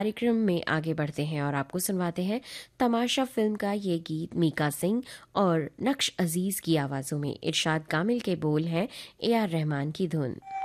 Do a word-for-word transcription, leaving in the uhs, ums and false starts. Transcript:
कार्यक्रम में आगे बढ़ते हैं और आपको सुनवाते हैं तमाशा फिल्म का ये गीत मीका सिंह और नक्श अजीज की आवाज़ों में। इरशाद कामिल के बोल हैं, ए आर रहमान की धुन।